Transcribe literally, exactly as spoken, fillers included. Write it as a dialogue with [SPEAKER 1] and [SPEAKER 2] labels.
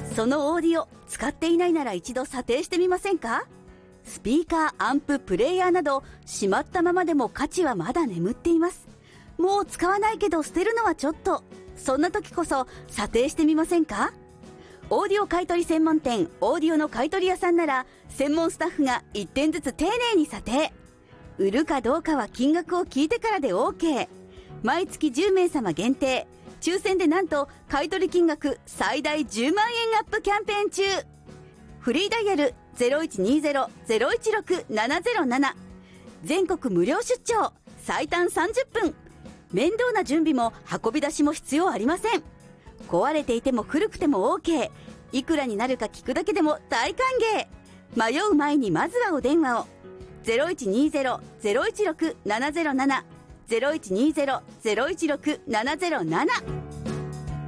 [SPEAKER 1] そのオーディオ使っていないなら一度査定してみませんか？スピーカー、アンプ、プレイヤーなどしまったままでも価値はまだ眠っています。もう使わないけど捨てるのはちょっと、そんな時こそ査定してみませんか？オーディオ買取専門店オーディオの買取屋さんなら専門スタッフがいってんずつ丁寧に査定。売るかどうかは金額を聞いてからで OK。 毎月じゅうめいさま限定、抽選でなんと買取金額最大じゅうまんえんアップキャンペーン中。フリーダイヤル ゼロいちにゼロ ゼロいちろく ななゼロなな、 全国無料出張、最短さんじゅっぷん、面倒な準備も運び出しも必要ありません。壊れていても古くても OK。 いくらになるか聞くだけでも大歓迎。迷う前にまずはお電話を。 ゼロいちにゼロ ゼロいちろく ななゼロなな ゼロいちにゼロ ゼロいちろく ななゼロなな